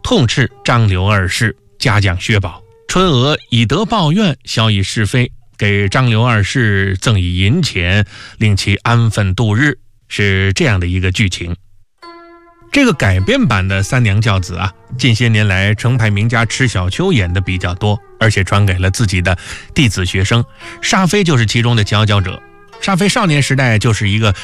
痛斥张刘二世，嘉奖薛宝。春娥以德报怨，晓以是非，给张刘二世赠以银钱，令其安分度日，是这样的一个剧情。这个改编版的三娘教子啊，近些年来程派名家迟小秋演的比较多，而且传给了自己的弟子学生。沙飞就是其中的佼佼者。沙飞少年时代就是一个